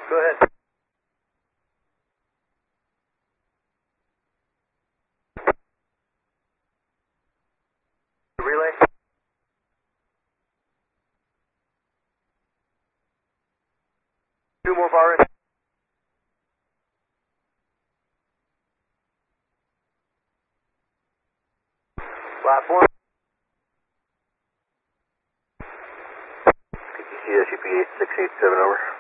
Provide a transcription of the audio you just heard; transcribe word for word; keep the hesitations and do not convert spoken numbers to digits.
Go ahead. Relay. Two more bar in. Platform. P T C S U P eight six eight seven over.